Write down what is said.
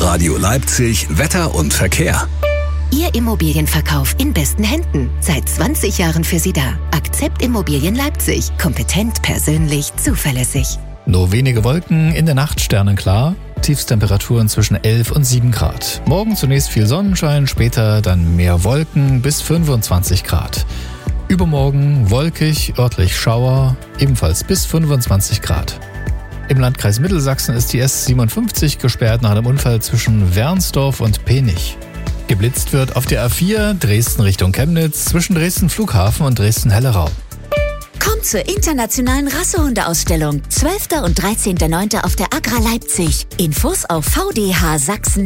Radio Leipzig Wetter und Verkehr. Ihr Immobilienverkauf in besten Händen. Seit 20 Jahren für Sie da. Akzept Immobilien Leipzig. Kompetent, persönlich, zuverlässig. Nur wenige Wolken, in der Nacht sternenklar. Tiefstemperaturen zwischen 11 und 7 Grad. Morgen zunächst viel Sonnenschein, später dann mehr Wolken bis 25 Grad. Übermorgen wolkig, örtlich Schauer, ebenfalls bis 25 Grad. Im Landkreis Mittelsachsen ist die S57 gesperrt nach einem Unfall zwischen Wernsdorf und Penich. Geblitzt wird auf der A4 Dresden Richtung Chemnitz zwischen Dresden Flughafen und Dresden-Hellerau. Kommt zur internationalen Rassehundeausstellung 12. und 13.09. auf der Agra Leipzig. Infos auf vdhsachsen.de.